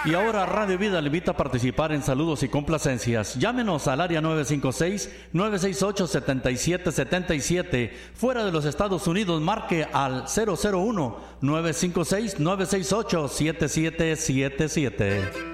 Y ahora Radio Vida le invita a participar en saludos y complacencias. Llámenos al área 956-968-7777. Fuera de los Estados Unidos, marque al 001-956-968-7777.